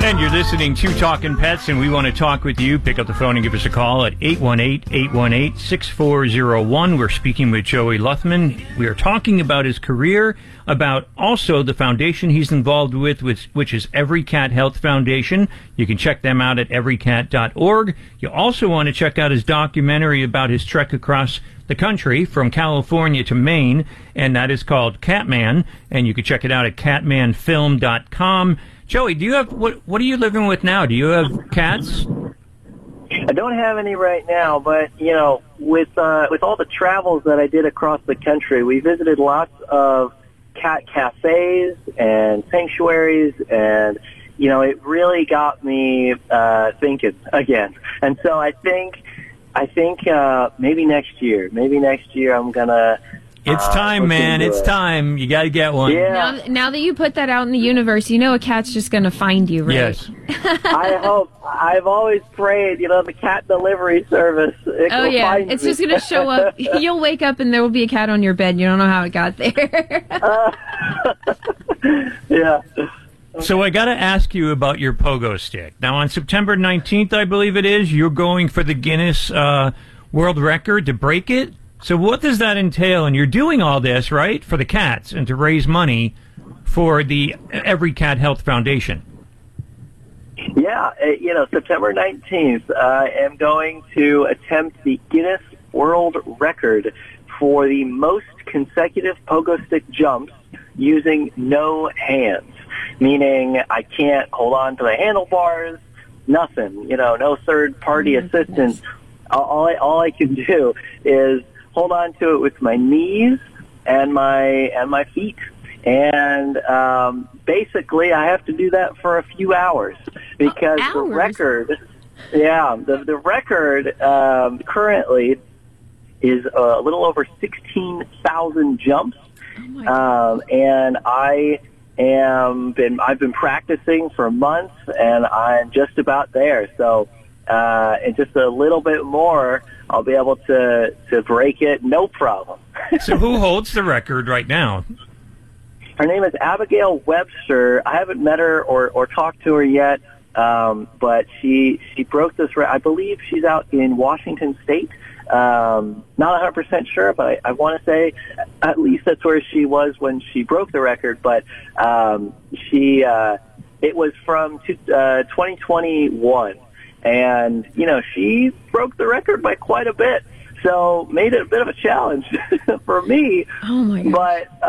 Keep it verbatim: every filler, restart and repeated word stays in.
And you're listening to Talking Pets, and we want to talk with you. Pick up the phone and give us a call at eight one eight, eight one eight, six four zero one. We're speaking with Joey Luthman. We are talking about his career, about also the foundation he's involved with, which, which is Every Cat Health Foundation. You can check them out at every cat dot org. You also want to check out his documentary about his trek across the country from California to Maine, and that is called Catman, and you can check it out at catman film dot com. Joey, do you have what? What are you living with now? Do you have cats? I don't have any right now, but you know, with uh, with all the travels that I did across the country, we visited lots of cat cafes and sanctuaries, and you know, it really got me uh, thinking again. And so I think, I think uh, maybe next year, maybe next year, I'm gonna. It's time, uh, man. It's it. time. You got to get one. Yeah. Now, now that you put that out in the universe, you know a cat's just going to find you, right? Yes. I hope. I've always prayed, you know, the cat delivery service. It oh, yeah. It's me. just going to show up. You'll wake up and there will be a cat on your bed. You don't know how it got there. uh, yeah. So I got to ask you about your pogo stick. Now, on September nineteenth, I believe it is, you're going for the Guinness uh, World Record to break it. So what does that entail? And you're doing all this, right, for the cats and to raise money for the Every Cat Health Foundation. Yeah, you know, September nineteenth, I am going to attempt the Guinness World Record for the most consecutive pogo stick jumps using no hands, meaning I can't hold on to the handlebars, nothing, you know, no third-party mm-hmm. assistance. All I, all I can do is hold on to it with my knees and my and my feet, and um, basically I have to do that for a few hours because oh, hours? the record, yeah, the the record um, currently is a little over sixteen thousand jumps, oh um, and I am been I've been practicing for months, and I'm just about there. So. Uh, and just a little bit more, I'll be able to, to break it, no problem. So who holds the record right now? Her name is Abigail Webster. I haven't met her or, or talked to her yet, um, but she she broke this record. I believe she's out in Washington State. Um, not one hundred percent sure, but I, I want to say at least that's where she was when she broke the record. But um, she uh, it was from two, uh, twenty twenty-one. And, you know, she broke the record by quite a bit, so made it a bit of a challenge for me. Oh, my God. But